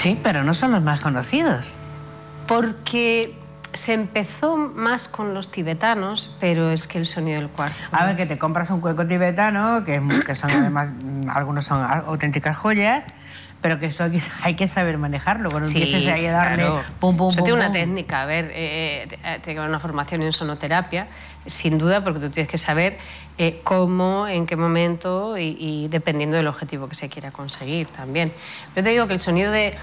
Sí, pero no son los más conocidos. Porque se empezó más con los tibetanos, pero es que el sonido del cuarzo... A ver, que te compras un cuenco tibetano, que son además, algunos son auténticas joyas, pero que eso hay que saber manejarlo. Cuando empieces ahí a darle pum, pum, eso pum, tiene una pum. técnica. A ver, tengo una formación en sonoterapia, sin duda, porque tú tienes que saber cómo, en qué momento y dependiendo del objetivo que se quiera conseguir también. Yo te digo que el sonido de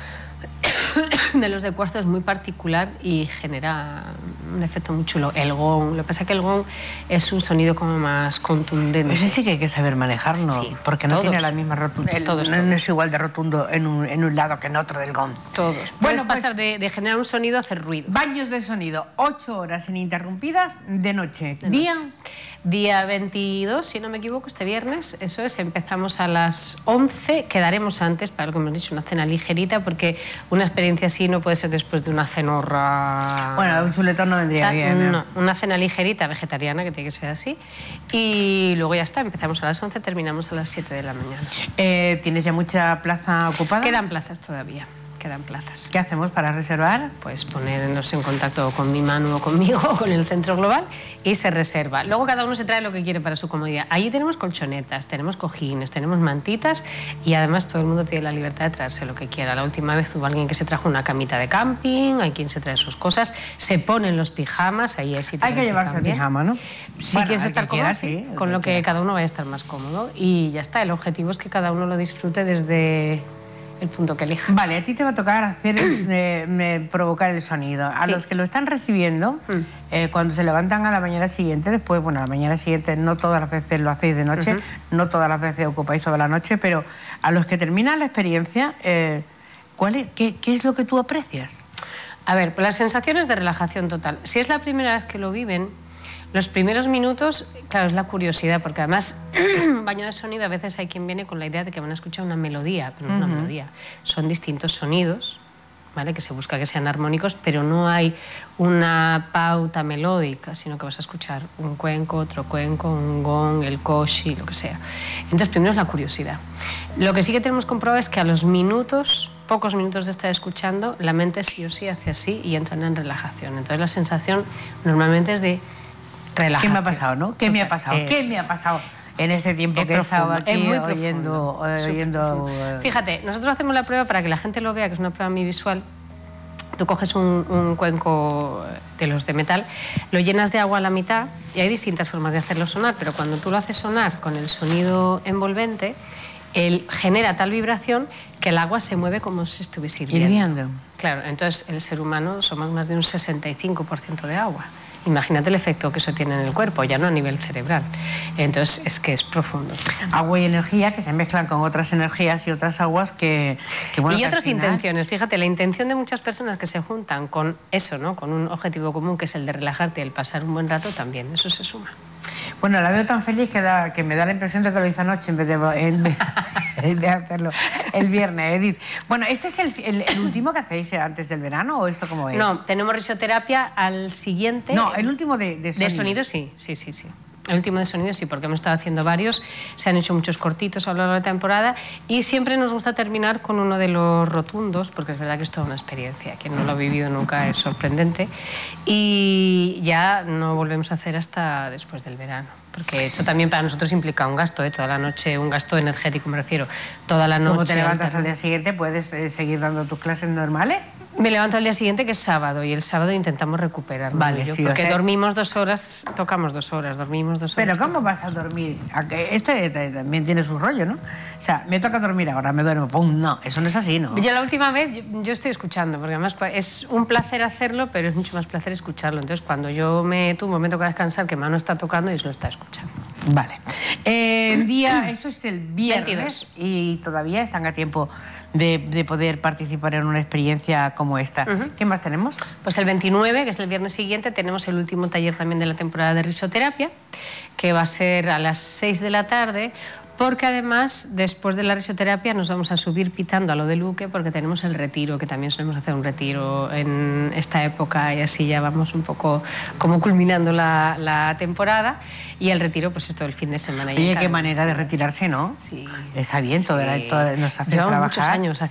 los de cuarzo es muy particular y genera un efecto muy chulo. El gong, lo que pasa es que el gong es un sonido como más contundente. Ese sí que hay que saber manejarlo, sí, porque no tiene la misma rotundidad. No es igual de rotundo en un lado que en otro del gong. Todos. Bueno, pasar de generar un sonido a hacer ruido. Baños de sonido, 8 horas ininterrumpidas de noche. ¿Día? Día 22, si no me equivoco, este viernes, eso es, empezamos a las 11, quedaremos antes, para lo que hemos dicho, una cena ligerita, porque una experiencia así no puede ser después de una cenorra... Bueno, un chuletón no vendría bien. No, una cena ligerita, vegetariana, que tiene que ser así, y luego ya está, empezamos a las 11, terminamos a las 7 de la mañana. ¿Tienes ya mucha plaza ocupada? Quedan plazas todavía. Quedan plazas. ¿Qué hacemos para reservar? Pues ponernos en contacto con mi Manu o conmigo o con el Centro Global y se reserva. Luego cada uno se trae lo que quiere para su comodidad. Allí tenemos colchonetas, tenemos cojines, tenemos mantitas y además todo el mundo tiene la libertad de traerse lo que quiera. La última vez hubo alguien que se trajo una camita de camping, hay quien se trae sus cosas, se ponen los pijamas, ahí hay sitios. Hay que llevarse el pijama, ¿no? Si quieres estar cómodo, sí, con lo que cada uno vaya a estar más cómodo y ya está. El objetivo es que cada uno lo disfrute desde el punto que elija. Vale, a ti te va a tocar hacer provocar el sonido. A los que lo están recibiendo, cuando se levantan a la mañana siguiente, después, bueno, a la mañana siguiente no todas las veces lo hacéis de noche, no todas las veces ocupáis toda la noche, pero a los que terminan la experiencia, ¿qué es lo que tú aprecias? A ver, pues las sensaciones de relajación total. Si es la primera vez que lo viven, los primeros minutos, claro, es la curiosidad, porque además, baño de sonido, a veces hay quien viene con la idea de que van a escuchar una melodía, pero no es una melodía. Son distintos sonidos, ¿vale? Que se busca que sean armónicos, pero no hay una pauta melódica, sino que vas a escuchar un cuenco, otro cuenco, un gong, el koshi, lo que sea. Entonces, primero es la curiosidad. Lo que sí que tenemos comprobado es que a los minutos, pocos minutos de estar escuchando, la mente sí o sí hace así y entran en relajación. Entonces, la sensación normalmente es de relajación. ¿Qué me ha pasado, no? ¿Qué me ha pasado? ¿Qué me ha pasado en ese tiempo que he estado aquí oyendo? Fíjate, nosotros hacemos la prueba para que la gente lo vea, que es una prueba muy visual. Tú coges un cuenco de los de metal, lo llenas de agua a la mitad y hay distintas formas de hacerlo sonar, pero cuando tú lo haces sonar con el sonido envolvente, él genera tal vibración que el agua se mueve como si estuviese hirviendo. Claro, entonces el ser humano somos más de un 65% de agua. Imagínate el efecto que eso tiene en el cuerpo, ya no a nivel cerebral. Entonces, es que es profundo. Agua y energía que se mezclan con otras energías y otras aguas que bueno, y otras intenciones. Fíjate, la intención de muchas personas que se juntan con eso, ¿no? Con un objetivo común que es el de relajarte y el pasar un buen rato, también eso se suma. Bueno, la veo tan feliz que me da la impresión de que lo hizo anoche en vez de hacerlo el viernes, Edith. Bueno, ¿este es el último que hacéis antes del verano o esto cómo es? No, tenemos risoterapia al siguiente. No, el último de sonido. De sonido sí. El último de sonido sí, porque hemos estado haciendo varios, se han hecho muchos cortitos a lo largo de la temporada y siempre nos gusta terminar con uno de los rotundos, porque es verdad que es toda una experiencia, quien no lo ha vivido nunca es sorprendente y ya no volvemos a hacer hasta después del verano. Porque eso también para nosotros implica un gasto, toda la noche, un gasto energético, me refiero, toda la noche. ¿Cómo te levantas al día siguiente? ¿Puedes seguir dando tus clases normales? Me levanto al día siguiente, que es sábado, y el sábado intentamos recuperar. Vale, sí, porque dormimos 2 horas, tocamos 2 horas, dormimos 2 horas. Pero ¿cómo vas a dormir? Esto también tiene su rollo, ¿no? O sea, me toca dormir ahora, me duermo, ¡pum! No, eso no es así, ¿no? Yo la última vez, yo estoy escuchando, porque además es un placer hacerlo, pero es mucho más placer escucharlo. Entonces, cuando yo me toca descansar, que Manu está tocando y eso lo está escuchando. Vale. Esto es el viernes 22. Y todavía están a tiempo de poder participar en una experiencia como esta. ¿Qué más tenemos? Pues el 29, que es el viernes siguiente, tenemos el último taller también de la temporada de risoterapia, que va a ser a las 6 de la tarde, porque además, después de la risoterapia, nos vamos a subir pitando a lo de Luque, porque tenemos el retiro, que también solemos hacer un retiro en esta época, y así ya vamos un poco como culminando la temporada, y el retiro pues es todo el fin de semana. Oye, qué manera de retirarse, ¿no? Sí. Está bien, nos hace Llevamos trabajar. muchos años